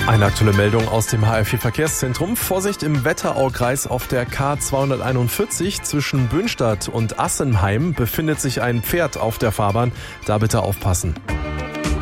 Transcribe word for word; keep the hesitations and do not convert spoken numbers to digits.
Eine aktuelle Meldung aus dem H R vier Verkehrszentrum. Vorsicht im Wetteraukreis auf der K zweihunderteinundvierzig zwischen Böhnstadt und Assenheim befindet sich ein Pferd auf der Fahrbahn. Da bitte aufpassen.